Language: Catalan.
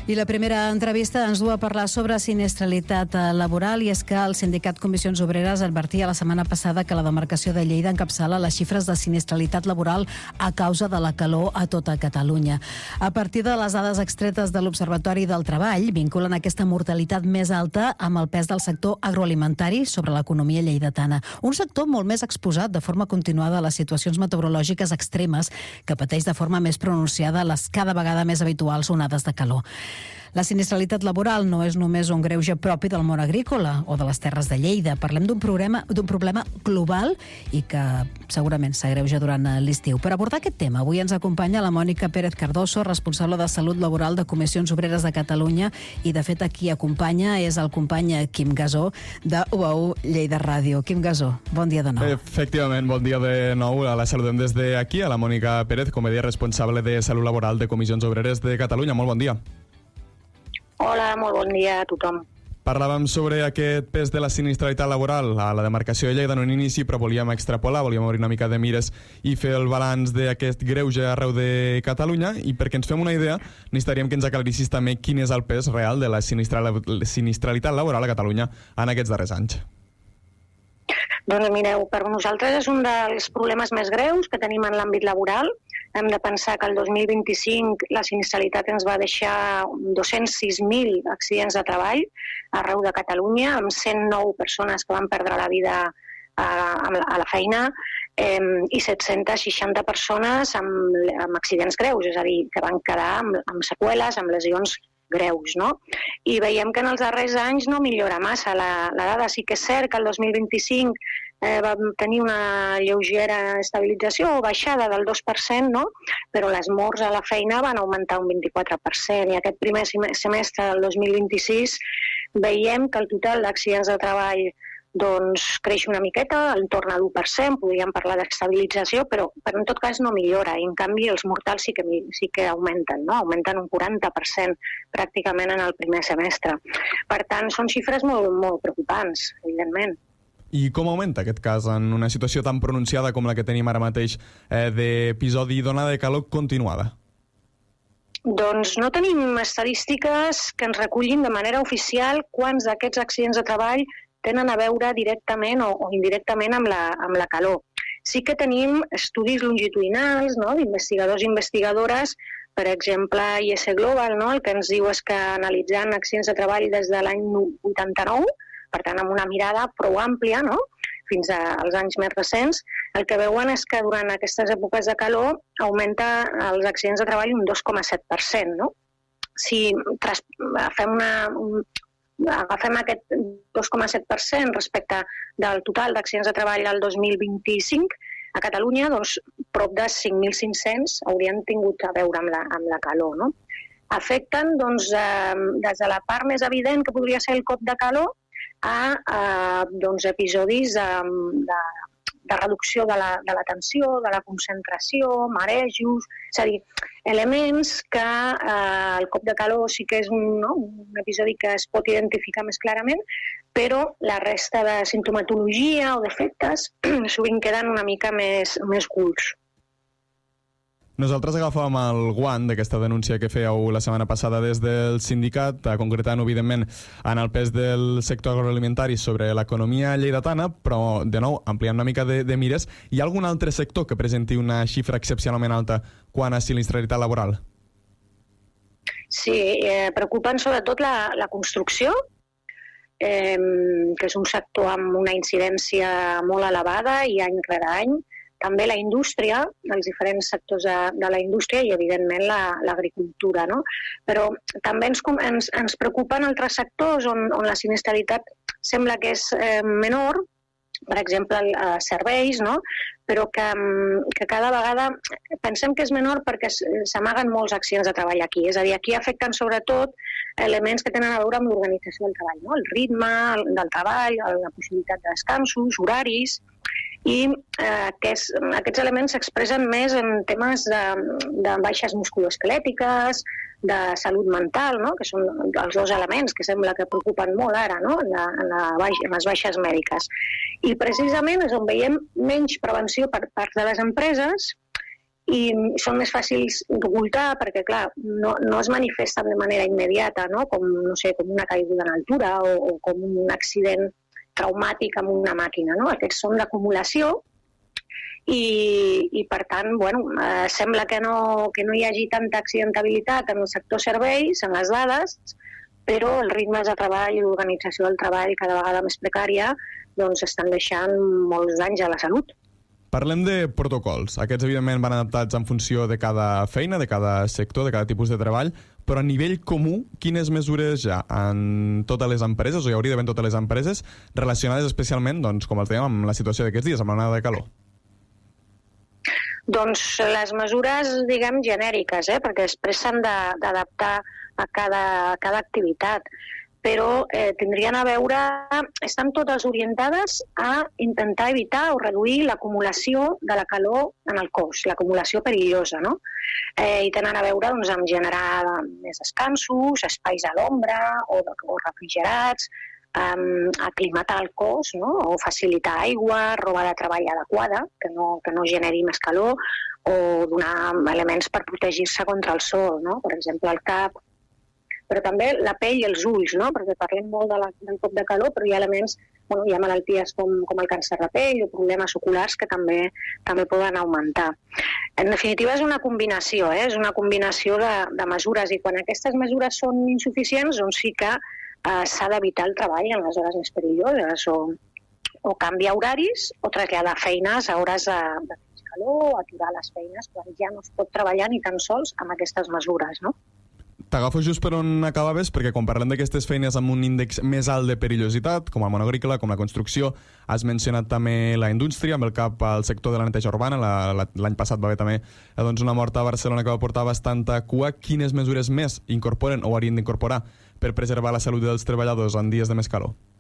I la primera entrevista ens du a parlar sobre sinistralitat laboral, i és que el sindicat Comissions Obreres advertia la setmana passada que la demarcació de Lleida encapçala les xifres de sinistralitat laboral a causa de la calor a tota Catalunya. A partir de les dades extretes de l'Observatori del Treball, vinculen aquesta mortalitat més alta amb el pes del sector agroalimentari sobre l'economia lleidatana. Un sector molt més exposat de forma continuada a les situacions meteorològiques extremes que pateix de forma més pronunciada les cada vegada més habituals onades de calor. La sinistralitat laboral no és només un greuge propi del món agrícola o de les terres de Lleida. Parlem d'un problema global i que segurament s'agreuja durant l'estiu. Per abordar aquest tema, avui ens acompanya la Mònica Pérez Cardoso, responsable de Salut Laboral de Comissions Obreres de Catalunya, i de fet a qui acompanya és el company Quim Gasó de UAU Lleida Ràdio. Quim Gasó, bon dia de nou. Efectivament, bon dia de nou. La saludem des d'aquí, a la Mònica Pérez, com a dia responsable de Salut Laboral de Comissions Obreres de Catalunya. Molt bon dia. Hola, molt bon dia a tothom. Parlàvem sobre aquest pes de la sinistralitat laboral a la demarcació de Lleida en un inici, però volíem extrapolar, volíem obrir una mica de mires i fer el balanç d'aquest greuge arreu de Catalunya, i perquè ens fem una idea necessitaríem que ens aclarissis també quin és el pes real de la sinistralitat laboral a Catalunya en aquests darrers anys. Doncs mireu, per nosaltres és un dels problemes més greus que tenim en l'àmbit laboral. Hem de pensar que el 2025 la sinistralitat ens va deixar 206.000 accidents de treball arreu de Catalunya, amb 109 persones que van perdre la vida a la feina i 760 persones amb accidents greus, és a dir, que van quedar amb seqüeles, amb lesions greus, no? I veiem que en els darrers anys no millora massa la dada. Sí que és cert que el 2025 vam tenir una lleugera estabilització o baixada del 2%, no? Però les morts a la feina van augmentar un 24%, i aquest primer semestre del 2026 veiem que el total d'accidents de treball doncs creix una miqueta, entorn a l'1%, podríem parlar d'estabilització, però en tot cas no millora. I en canvi els mortals sí que augmenten, no? Augmenten un 40% pràcticament en el primer semestre. Per tant, són xifres molt, molt preocupants, evidentment. I com augmenta aquest cas en una situació tan pronunciada com la que tenim ara mateix d'episodi d'onada de calor continuada? Doncs no tenim estadístiques que ens recullin de manera oficial quants d'aquests accidents de treball tenen a veure directament o indirectament amb la calor. Sí que tenim estudis longitudinals, no?, d'investigadors i investigadores, per exemple, IS Global, no?, el que ens diu és que analitzant accidents de treball des de l'any 89, per tant, amb una mirada prou àmplia, no?, fins als anys més recents, el que veuen és que durant aquestes èpoques de calor augmenta els accidents de treball un 2,7%, no? Si agafem aquest 2,7% respecte del total d'accidents de treball del 2025, a Catalunya, doncs, prop de 5.500 haurien tingut a veure amb la calor, no? Afecten, doncs, des de la part més evident, que podria ser el cop de calor, a episodis de reducció de la tensió, de la concentració, marejos, és a dir, elements que el cop de calor sí que és un episodi que es pot identificar més clarament, però la resta de sintomatologia o d'efectes sovint queden una mica més ocults. Nosaltres agafàvem el guant d'aquesta denúncia que fèieu la setmana passada des del sindicat, concretant, evidentment, en el pes del sector agroalimentari sobre l'economia lleidatana, però, de nou, ampliant una mica de mires, hi ha algun altre sector que presenti una xifra excepcionalment alta quant a sinistralitat laboral? Sí, preocupen sobretot la construcció, que és un sector amb una incidència molt elevada i any rere any. També la indústria, els diferents sectors de la indústria i, evidentment, l'agricultura, no? Però també ens preocupen altres sectors on la sinistralitat sembla que és menor, per exemple, serveis, no? Però que cada vegada pensem que és menor perquè s'amaguen molts accidents de treball aquí. És a dir, aquí afecten sobretot elements que tenen a veure amb l'organització del treball, no? El ritme del treball, la possibilitat de descansos, horaris, i aquests elements s'expressen més en temes de baixes musculoesquelètiques, de salut mental, no?, que són els dos elements que sembla que preocupen molt ara, no?, en les baixes mèdiques. I precisament és on veiem menys prevenció per part de les empreses i són més fàcils d'ocultar perquè, clar, no es manifesten de manera immediata, no? Com una caiguda en altura o com un accident traumàtic amb una màquina, no? Aquests són d'acumulació i per tant, sembla que no hi hagi tanta accidentabilitat en el sector serveis, en les dades, però els ritmes de treball i l'organització del treball cada vegada més precària doncs estan deixant molts danys a la salut. Parlem de protocols. Aquests, evidentment, van adaptats en funció de cada feina, de cada sector, de cada tipus de treball, però a nivell comú, quines mesures hi ha en totes les empreses, o hi hauria d'haver en totes les empreses, relacionades especialment, doncs, com els dèiem, amb la situació d'aquests dies, amb l'onada de calor? Doncs les mesures, diguem, genèriques, perquè després s'han d'adaptar a cada activitat, però tindrien a veure, estan totes orientades a intentar evitar o reduir l'acumulació de la calor en el cos, l'acumulació perillosa, no? I tenen a veure amb generar més descansos, espais a l'ombra o refrigerats, aclimatar el cos, no? O facilitar aigua, roba de treball adequada, que no generi més calor, o donar elements per protegir-se contra el sol, no? Per exemple, el cap, però també la pell i els ulls, no? Perquè parlem molt del cop de calor, però hi ha elements, hi ha malalties com el càncer de pell o problemes oculars que també poden augmentar. En definitiva, és una combinació, és una combinació de mesures, i quan aquestes mesures són insuficients, doncs sí que s'ha d'evitar el treball en les hores més perilloses o canviar horaris o traslladar feines a hores de més calor, aturar les feines quan ja no es pot treballar ni tan sols amb aquestes mesures, no? T'agafo just per on acabaves, perquè quan parlem d'aquestes feines amb un índex més alt de perillositat, com el món agrícola, com la construcció, has mencionat també la indústria, amb el cap al sector de la neteja urbana. L'any passat va haver també una mort a Barcelona que va portar bastanta cua. Quines mesures més incorporen o haurien d'incorporar per preservar la salut dels treballadors en dies de més calor?